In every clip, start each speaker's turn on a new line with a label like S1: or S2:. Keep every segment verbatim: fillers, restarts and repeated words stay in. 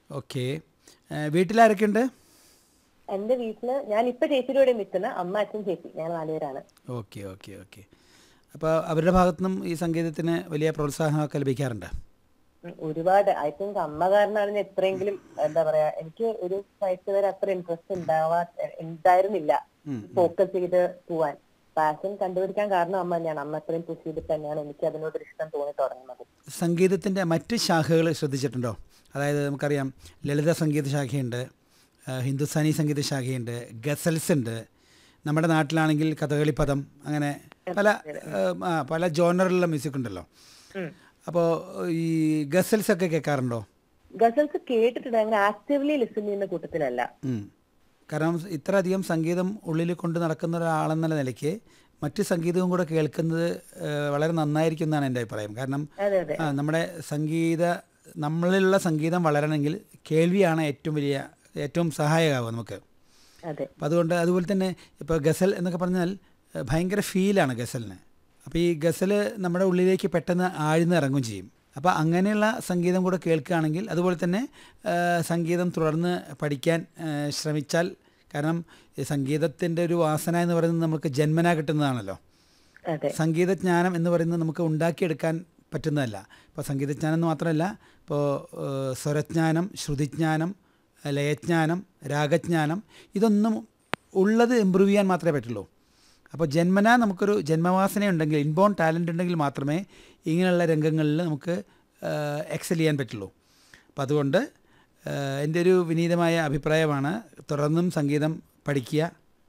S1: Okay. വീട്ടിലാരൊക്കെയുണ്ട്?
S2: എന്റെ വീട്ടില് ഞാൻ ഇപ്പൊ ചേച്ചിയുടെ കൂടെ നിൽക്കുന്ന അമ്മ, അച്ഛൻ, ചേച്ചി, ഞാൻ നാലുപേരാണ്.
S1: Okay okay okay. അപ്പോൾ അവരുടെ ഭാഗത്തുനിന്നും ഈ സംഗീതത്തിന് വലിയ പ്രോത്സാഹനമൊക്കെ ലഭിക്കാറുണ്ട്?
S2: ഉം, ഒരുപാട്. ഐ തിങ്ക് അമ്മ കാരണമാണ് ഞാൻ എത്രയെങ്കിലും എന്താ പറയാ, എനിക്ക് ഒരു വയസ്സ് വരെ അത്ര ഇൻട്രസ്റ്റ് ഉണ്ടാവാ ഉണ്ടായിരുന്നില്ല ഫോക്കസ് ചെയ്ത് പോവാൻ. പാഷൻ കണ്ടുപിടിക്കാൻ കാരണം അമ്മ തന്നെയാണ്. അമ്മ അത്രയും പുഷ് ചെയ്തിട്ട് തന്നെയാണ് എനിക്ക് അതിനോടൊരു ഇഷ്ടം തോന്നി തുടങ്ങുന്നത്.
S1: സംഗീതത്തിൻ്റെ മറ്റ് ശാഖകൾ ശ്രദ്ധിച്ചിട്ടുണ്ടോ? അതായത് നമുക്കറിയാം ലളിത സംഗീത ശാഖയുണ്ട്, ഹിന്ദുസ്ഥാനി സംഗീത ശാഖയുണ്ട്, ഗസൽസ് ഉണ്ട്, നമ്മുടെ നാട്ടിലാണെങ്കിൽ കഥകളിപ്പദം, അങ്ങനെ പല ആ, പല ജോണറിലുള്ള മ്യൂസിക് ഉണ്ടല്ലോ. അപ്പോൾ ഈ ഗസൽസ് ഒക്കെ കേൾക്കാറുണ്ടോ?
S2: ഗസൽസ് കേട്ടിട്ടുണ്ട്, അങ്ങനെ ആക്റ്റീവ്ലി ലിസൺ ചെയ്യുന്ന കൂട്ടത്തിലല്ല.
S1: ഉം. കാരണം ഇത്ര അധികം സംഗീതം ഉള്ളിൽ കൊണ്ട് നടക്കുന്ന ഒരാളെന്നുള്ള നിലയ്ക്ക് മറ്റ് സംഗീതവും കൂടെ കേൾക്കുന്നത് വളരെ നന്നായിരിക്കും എന്നാണ് എൻ്റെ അഭിപ്രായം. കാരണം ആ, നമ്മുടെ സംഗീത നമ്മളിലുള്ള സംഗീതം വളരണമെങ്കിൽ കേൾവിയാണ് ഏറ്റവും വലിയ ഏറ്റവും സഹായകമാവുക നമുക്ക്. അപ്പം അതുകൊണ്ട് അതുപോലെ തന്നെ ഇപ്പോൾ ഗസൽ എന്നൊക്കെ പറഞ്ഞാൽ ഭയങ്കര ഫീലാണ് ഗസലിന്. അപ്പോൾ ഈ ഗസൽ നമ്മുടെ ഉള്ളിലേക്ക് പെട്ടെന്ന് ആഴ്ന്നിറങ്ങും ചെയ്യും. അപ്പോൾ അങ്ങനെയുള്ള സംഗീതം കൂടെ കേൾക്കുകയാണെങ്കിൽ, അതുപോലെ തന്നെ സംഗീതം തുടർന്ന് പഠിക്കാൻ ശ്രമിച്ചാൽ, കാരണം സംഗീതത്തിൻ്റെ ഒരു വാസന എന്ന് പറയുന്നത് നമുക്ക് ജന്മനാ കിട്ടുന്നതാണല്ലോ. സംഗീതജ്ഞാനം എന്ന് പറയുന്നത് നമുക്ക് ഉണ്ടാക്കിയെടുക്കാൻ പറ്റുന്നതല്ല. ഇപ്പോൾ സംഗീതജ്ഞാനം എന്ന് മാത്രമല്ല, ഇപ്പോൾ സ്വരജ്ഞാനം, ശ്രുതിജ്ഞാനം, ലയജ്ഞാനം, രാഗജ്ഞാനം, ഇതൊന്നും ഉള്ളത് ഇമ്പ്രൂവ് ചെയ്യാൻ മാത്രമേ പറ്റുള്ളൂ. അപ്പോൾ ജന്മനാ നമുക്കൊരു ജന്മവാസനയുണ്ടെങ്കിൽ, ഇൻബോൺ ടാലൻ്റ് ഉണ്ടെങ്കിൽ മാത്രമേ ഇങ്ങനെയുള്ള രംഗങ്ങളിൽ നമുക്ക് എക്സൽ ചെയ്യാൻ പറ്റുള്ളൂ. അപ്പോൾ അതുകൊണ്ട് എൻ്റെ ഒരു വിനീതമായ അഭിപ്രായമാണ്, തുടർന്നും സംഗീതം പഠിക്കുക.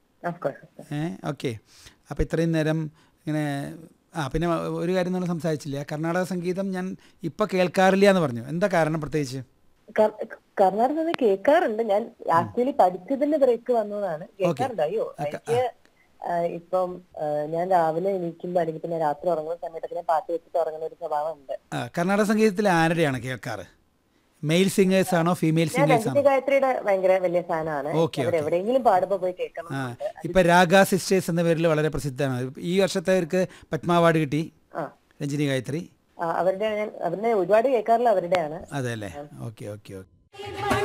S1: ഏ ഓക്കെ. അപ്പോൾ ഇത്രയും നേരം ഇങ്ങനെ ആ പിന്നെ ഒരു കാര്യം നമ്മൾ സംസാരിച്ചില്ല, കർണാടക സംഗീതം ഞാൻ ഇപ്പം കേൾക്കാറില്ല എന്ന് പറഞ്ഞു. എന്താ കാരണം പ്രത്യേകിച്ച്?
S2: കർണാടക സംഗീതം കേൾക്കാറുണ്ട്. ഞാൻ ആക്ച്വലി പഠിച്ചതിന്റെ ബ്രേക്ക് വന്നതാണ്. കേൾക്കാറുണ്ട്. അയ്യോ, എനിക്ക് ഇപ്പം ഞാൻ രാവിലെ എണീക്കുമ്പോൾ അല്ലെങ്കിൽ പിന്നെ രാത്രി ഉറങ്ങുന്ന സമയത്തൊക്കെ ഞാൻ പാട്ട് വെച്ചിട്ട് ഉറങ്ങുന്ന ഒരു സ്വഭാവം ഉണ്ട്.
S1: കർണാടക സംഗീതത്തിൽ ആരുടെയാണ് കേൾക്കാറ്? മെയിൽ സിംഗേഴ്സ് ആണോ ഫീമെയിൽ സിംഗേഴ്സ് ആണോ?
S2: ഗായത്രിയുടെ ഭയങ്കര വലിയ ഫാനാണ്. എവിടെയെങ്കിലും പാടുമ്പോൾ പോയി കേൾക്കണം.
S1: ഇപ്പൊ രാഗ സിസ്റ്റേഴ്സ് എന്ന പേരിൽ വളരെ പ്രസിദ്ധമാണ്. ഈ വർഷത്തെ അവർക്ക് പത്മ അവാർഡ് കിട്ടി, രഞ്ജിനി ഗായത്രി.
S2: അവരുടെ ഞാൻ അവരുടെ ഒരുപാട് കേൾക്കാറില്ല, അവരുടെയാണ്.
S1: അതെ അല്ലേ? Okay okay okay.